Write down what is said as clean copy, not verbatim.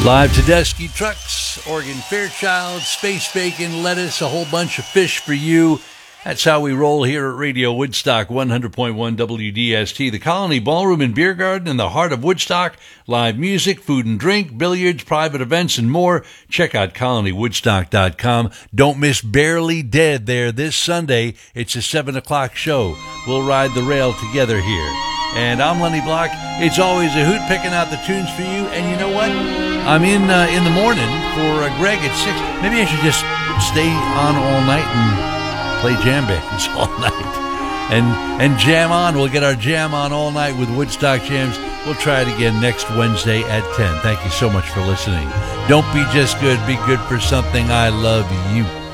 Live Tedeschi Trucks, Oregon Fairchild, space bacon, lettuce, a whole bunch of fish for you. That's how we roll here at Radio Woodstock 100.1 WDST. The Colony Ballroom and Beer Garden in the heart of Woodstock. Live music, food and drink, billiards, private events, and more. Check out colonywoodstock.com. Don't miss Barely Dead there this Sunday. It's a 7 o'clock show. We'll ride the rail together here. And I'm Lenny Block. It's always a hoot picking out the tunes for you. And you know what? I'm in the morning for Greg at 6. Maybe I should just stay on all night and play jam bands all night. And jam on. We'll get our jam on all night with Woodstock Jams. We'll try it again next Wednesday at 10. Thank you so much for listening. Don't be just good. Be good for something. I love you.